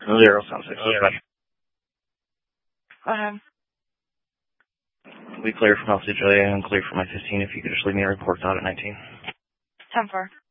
0 sound 6. Go ahead. We clear from LC Julia and clear from my 15. If you could just leave me a report out at 19. 10-4.